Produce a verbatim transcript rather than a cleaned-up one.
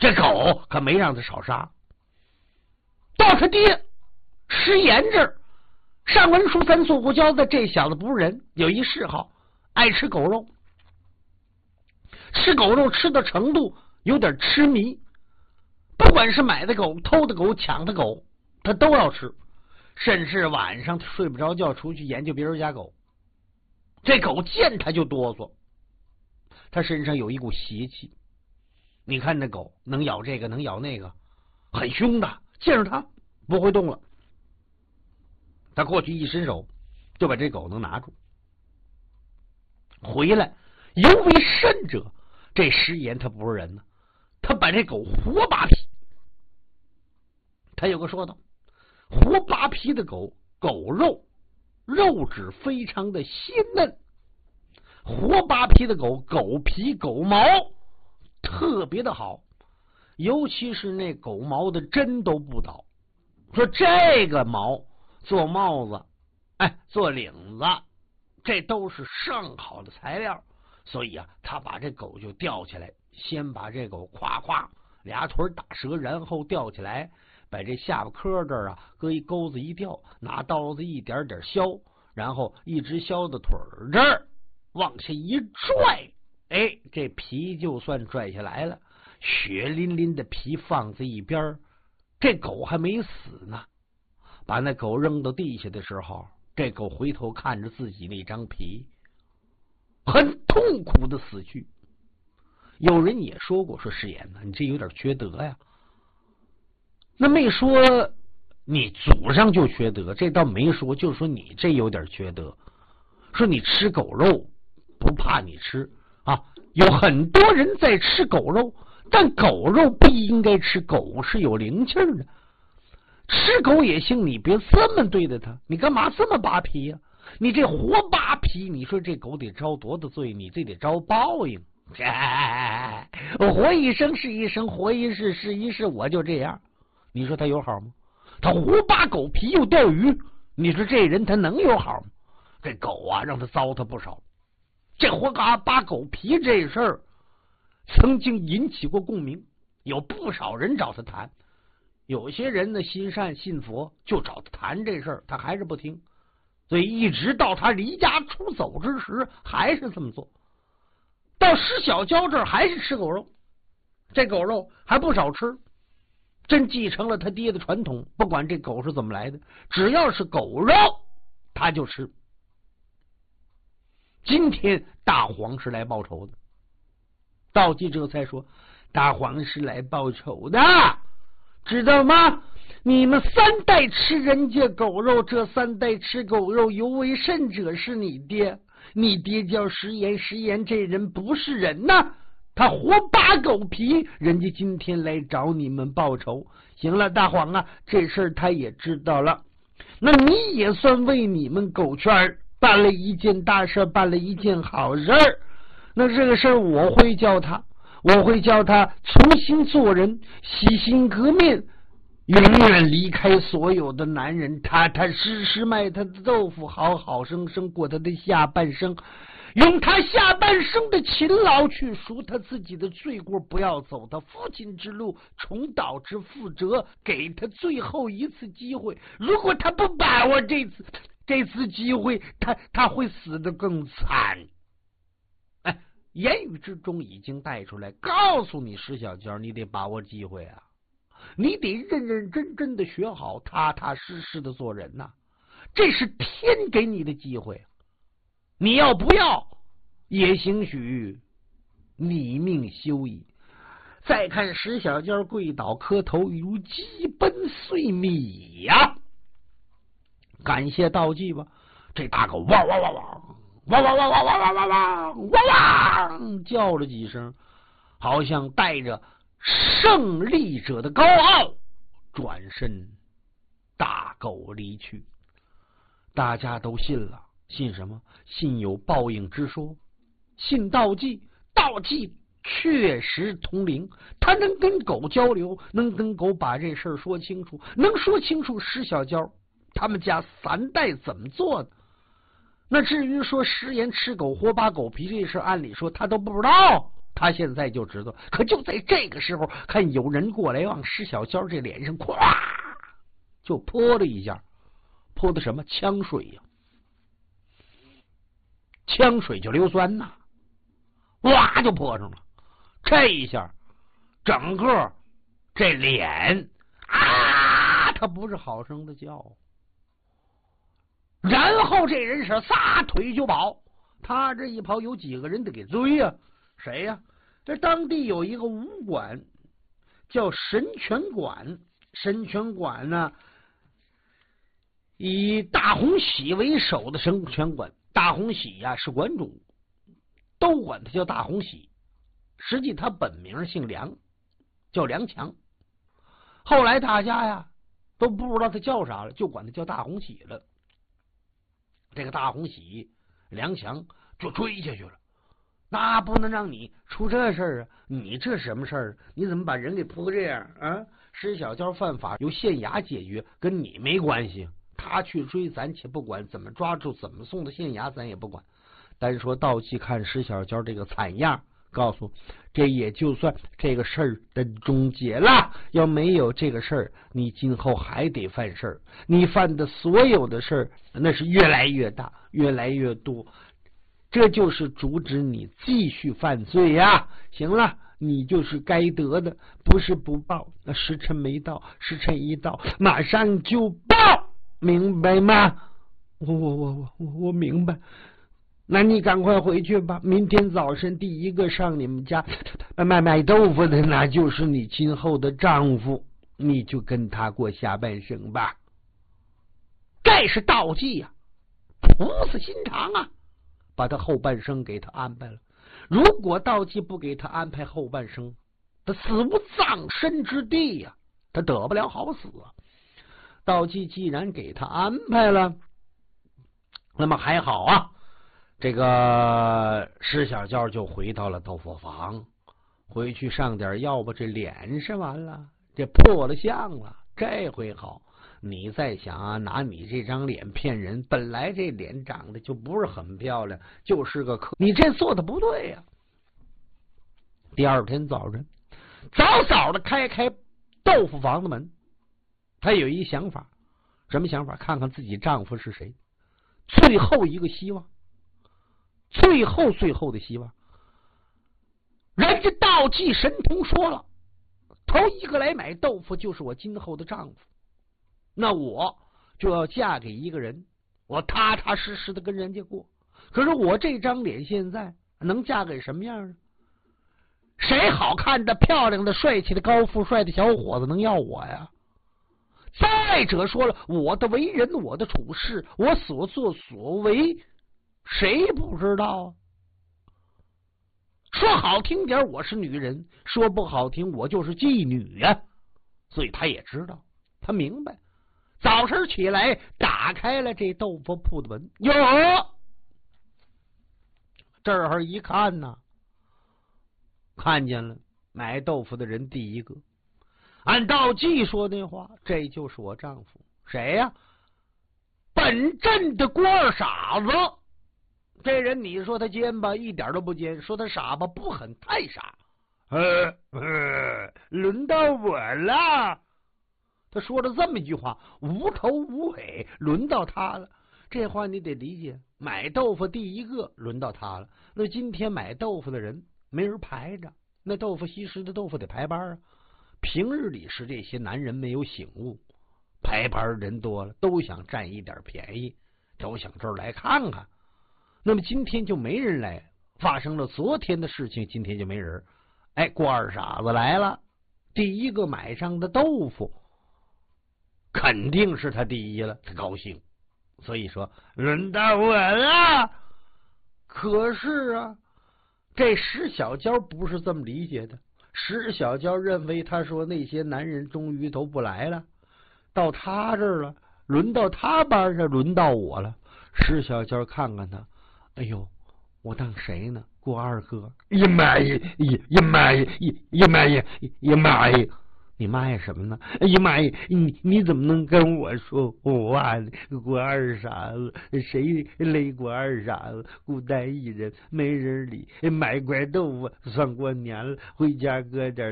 这狗可没让他少杀。到他爹石岩这儿，上文书三素不交的这小子不是人，有一嗜好，爱吃狗肉，吃狗肉吃的程度有点痴迷，不管是买的狗、偷的狗、抢的狗，他都要吃，甚至晚上他睡不着觉，出去研究别人家狗。这狗见他就哆嗦，他身上有一股邪气。你看那狗能咬这个能咬那个，很凶的，见着他不会动了。他过去一伸手就把这狗能拿住。回来尤为甚者，这石岩他不是人呢，他把这狗活扒皮。他有个说道，活扒皮的狗，狗肉肉质非常的鲜嫩，活扒皮的狗，狗皮狗毛特别的好，尤其是那狗毛的针都不倒。说这个毛做帽子，哎，做领子，这都是上好的材料。所以啊，他把这狗就吊起来，先把这狗夸夸俩腿打折，然后吊起来，把这下巴颏这儿啊搁一钩子一吊，拿刀子一点点削，然后一直削到腿这儿，往下一拽，哎，这皮就算拽下来了，血淋淋的皮放在一边，这狗还没死呢。把那狗扔到地下的时候，这狗回头看着自己那张皮，很痛苦的死去。有人也说过，说石岩呢，你这有点缺德呀。那没说你祖上就缺德，这倒没说，就说你这有点缺德。说你吃狗肉不怕你吃啊，有很多人在吃狗肉，但狗肉不应该吃，狗是有灵气的。吃狗也行，你别这么对待它，你干嘛这么扒皮呀、啊？你这活扒皮，你说这狗得遭多大罪？你这得遭报应。哎，活一生是一生，活一世是一世，我就这样。你说他有好吗？他活扒狗皮又钓鱼，你说这人他能有好吗？这狗啊，让他糟蹋不少。这活嘎扒狗皮这事儿，曾经引起过共鸣，有不少人找他谈。有些人呢心善信佛，就找他谈这事儿，他还是不听，所以一直到他离家出走之时，还是这么做。到石小娇这儿还是吃狗肉，这狗肉还不少吃，真继承了他爹的传统，不管这狗是怎么来的，只要是狗肉他就吃。今天大黄是来报仇的，道济这才说，大黄是来报仇的，知道吗？你们三代吃人家狗肉，这三代吃狗肉，尤为甚者是你爹。你爹叫石岩，石岩这人不是人呐，他活扒狗皮，人家今天来找你们报仇。行了，大黄啊，这事儿他也知道了，那你也算为你们狗圈办了一件大事，办了一件好事儿。那这个事儿我会教他，我会教他重新做人，洗心革面，永远离开所有的男人，踏踏实实卖他的豆腐，好好生生过他的下半生，用他下半生的勤劳去赎他自己的罪过，不要走他父亲之路，重蹈之覆辙，给他最后一次机会。如果他不把握这次这次机会，他他会死得更惨。哎，言语之中已经带出来，告诉你石小娇，你得把握机会啊，你得认认真真的学好，踏踏实实的做人呐、啊，这是天给你的机会，你要不要也兴许你命休矣。再看石小娇跪倒磕头，如鸡奔碎米呀、啊！感谢道济吧，这大狗汪汪汪汪汪汪汪汪汪汪汪汪汪叫了几声，好像带着胜利者的高傲，转身大狗离去。大家都信了，信什么？信有报应之说，信道济。道济确实通灵，他能跟狗交流，能跟狗把这事儿说清楚，能说清楚石小娇他们家三代怎么做的。那至于说石岩吃狗活扒狗皮这事，按理说他都不知道， 他现在就知道。可就在这个时候，看有人过来，往石小娇这脸上咵就泼了一下，泼的什么枪水呀、啊？枪水就硫酸呐，哇就泼上了。这一下，整个这脸啊，他不是好声的叫。然后这人是撒腿就跑，他这一跑，有几个人得给追呀、啊？谁呀、啊？这当地有一个武馆叫神拳馆，神拳馆呢以大红喜为首的神拳馆。大红喜呀、啊、是馆主，都管他叫大红喜，实际他本名姓梁，叫梁强。后来大家呀都不知道他叫啥了，就管他叫大红喜了。这个大红喜梁强就追下去了，那不能让你出这事儿啊！你这什么事儿？你怎么把人给扑这样啊？石小娇犯法由县衙解决，跟你没关系。他去追咱且不管，怎么抓住怎么送到县衙咱也不管。单说道济看石小娇这个惨样，告诉这也就算这个事儿的终结了。要没有这个事儿，你今后还得犯事儿，你犯的所有的事儿那是越来越大，越来越多，这就是阻止你继续犯罪呀、啊。行了，你就是该得的，不是不报，那时辰没到，时辰一到马上就报，明白吗？我我我我我明白。那你赶快回去吧，明天早晨第一个上你们家卖卖豆腐的，那就是你今后的丈夫，你就跟他过下半生吧。这是道济呀、啊，菩萨心肠啊，把他后半生给他安排了。如果道济不给他安排后半生，他死无葬身之地呀、啊，他得不了好死啊。道济既然给他安排了，那么还好啊。这个石小娇就回到了豆腐房，回去上点药吧，这脸是完了，这破了相了。这回好，你再想啊，拿你这张脸骗人，本来这脸长得就不是很漂亮，就是个坑，你这做的不对呀、啊。第二天早晨，早早的开开豆腐房的门，他有一想法，什么想法？看看自己丈夫是谁，最后一个希望。最后最后的希望，人家道济神童说了，头一个来买豆腐就是我今后的丈夫，那我就要嫁给一个人，我踏踏实实的跟人家过。可是我这张脸现在能嫁给什么样呢？谁好看的、漂亮的、帅气的、高富帅的小伙子能要我呀？再者说了，我的为人、我的处事、我所作所为，谁不知道啊？说好听点我是女人，说不好听我就是妓女呀、啊。所以他也知道，他明白。早晨起来打开了这豆腐铺的门，哟，这儿一看呢，看见了买豆腐的人第一个。按道济说那话，这就是我丈夫。谁呀、啊？本镇的官儿傻子。这人你说他奸吧，一点都不奸；说他傻吧，不很太傻。呃呃，轮到我了。他说了这么一句话，无头无尾，轮到他了。这话你得理解，买豆腐第一个轮到他了。那今天买豆腐的人没人排着，那豆腐西施的豆腐得排班啊。平日里是这些男人没有醒悟，排班人多了，都想占一点便宜，都想这儿来看看。那么今天就没人来，发生了昨天的事情，今天就没人。哎，郭二傻子来了，第一个买上的豆腐，肯定是他第一了，他高兴。所以说轮到我了。可是啊，这石小娇不是这么理解的。石小娇认为，他说那些男人终于都不来了，到他这儿了，轮到他班上，轮到我了。石小娇看看他，哎呦，我当谁呢？郭二哥，呀妈呀，呀呀妈呀，呀呀妈呀，呀妈呀！ 你妈呀什么呢？哎呀妈呀，你你怎么能跟我说话呢？郭二傻子，谁勒郭二傻子？孤单一人没人理，买块豆腐算过年了，回家搁点